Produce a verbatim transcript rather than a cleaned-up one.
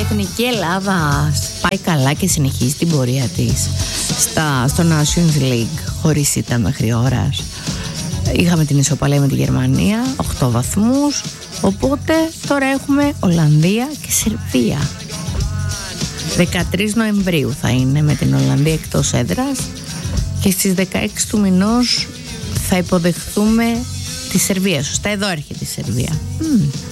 Εθνική Ελλάδα πάει καλά και συνεχίζει την πορεία της στα, στο Nations League χωρίς ήττα μέχρι ώρας. Είχαμε την ισοπαλία με τη Γερμανία, οκτώ βαθμούς. Οπότε τώρα έχουμε Ολλανδία και Σερβία. δεκατρείς Νοεμβρίου θα είναι με την Ολλανδία εκτός έδρας. Και στις δεκαέξι του μηνός θα υποδεχθούμε τη Σερβία. Σωστά, εδώ έρχεται η Σερβία. Mm.